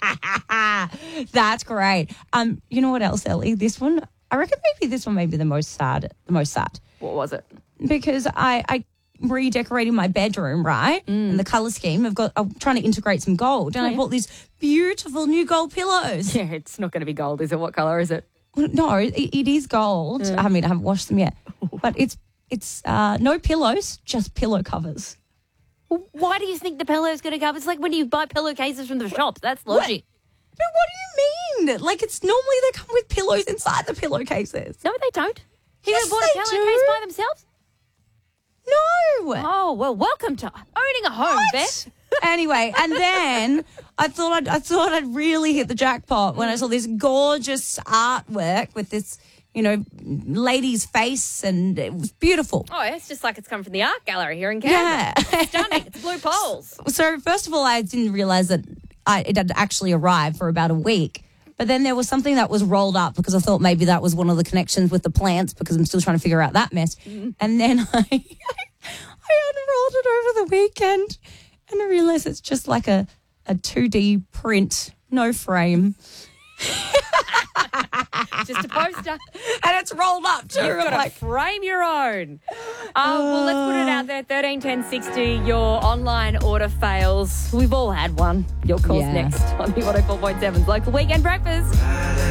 That's great. You know what else, Ellie? This one, I reckon maybe this one may be the most sad. What was it? Because I'm redecorating my bedroom, right? And the colour scheme, I'm trying to integrate some gold. And I bought these beautiful new gold pillows. Yeah, it's not going to be gold, is it? What colour is it? No, it is gold. I mean, I haven't washed them yet. But it's no pillows, just pillow covers. Why do you think the pillow's going to cover? It's like when you buy pillowcases from the shops. That's logic. But what do you mean? Like, it's normally they come with pillows inside the pillowcases. No, they don't. You Yes, bought a they pillowcase do. by themselves? No. Oh, well, welcome to owning a home, Beth. Anyway, and then I thought I'd really hit the jackpot when I saw this gorgeous artwork with this, lady's face, and it was beautiful. Oh, it's just like it's come from the art gallery here in Canberra. Yeah. It's stunning. It's blue poles. So first of all, I didn't realise that it had actually arrived for about a week. But then there was something that was rolled up because I thought maybe that was one of the connections with the plants because I'm still trying to figure out that mess. And then I unrolled it over the weekend and I realised it's just like a 2D print, no frame. Just a poster. And it's rolled up too. You've got to frame your own. Well, let's put it out there. 13 10 60, your online order fails. We've all had one. Your call's Yeah. next on the 104.7's Local Weekend Breakfast.